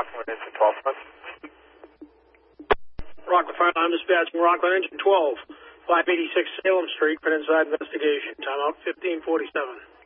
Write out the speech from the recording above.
Rockland, engine 12, front. Rockland Fire Alarm dispatching Rockland engine 12, 586 Salem Street for an inside investigation. Timeout 1547.